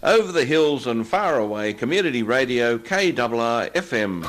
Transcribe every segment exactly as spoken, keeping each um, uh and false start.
Over the hills and far away, Community Radio, K R R F M.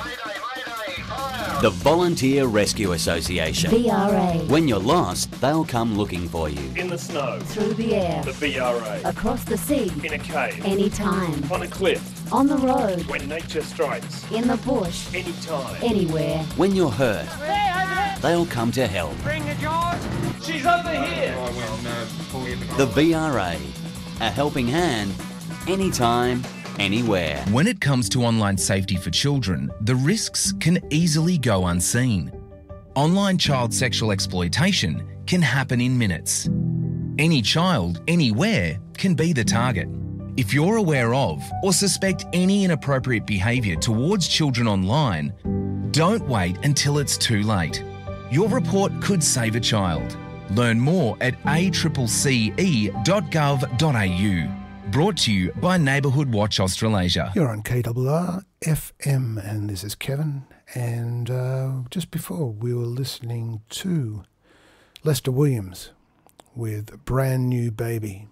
The Volunteer Rescue Association. V R A. When you're lost, they'll come looking for you. In the snow. Through the air. The V R A. Across the sea. In a cave. Anytime. On a cliff. On the road. When nature strikes. In the bush. Anytime. Anywhere. When you're hurt, they'll come to help. Bring the George. She's over here. The V R A. A helping hand, anytime, anywhere. When it comes to online safety for children, the risks can easily go unseen. Online child sexual exploitation can happen in minutes. Any child, anywhere, can be the target. If you're aware of or suspect any inappropriate behaviour towards children online, don't wait until it's too late. Your report could save a child. Learn more at a c c c e dot gov dot a u. Brought to you by Neighbourhood Watch Australasia. You're on K R R F M and this is Kevin. And uh, just before we were listening to Lester Williams with Brand New Baby.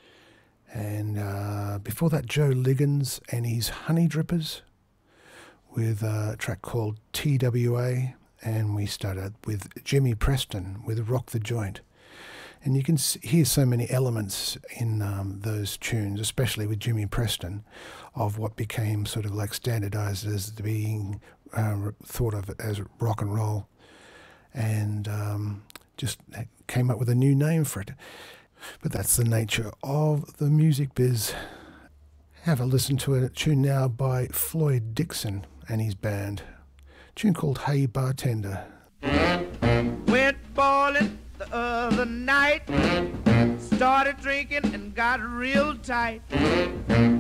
And uh, before that, Joe Liggins and his Honey Drippers with a track called T W A. And we started with Jimmy Preston with Rock the Joint. And you can hear so many elements in um, those tunes, especially with Jimmy Preston, of what became sort of like standardized as being uh, thought of as rock and roll. And um, just came up with a new name for it. But that's the nature of the music biz. Have a listen to a tune now by Floyd Dixon and his band. A tune called Hey Bartender. Went bowling the other night, started drinking and got real tight.